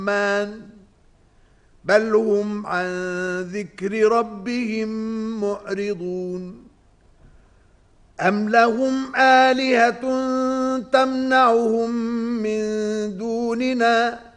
بل هم عن ذكر ربهم معرضون أم لهم آلهة تمنعهم من دوننا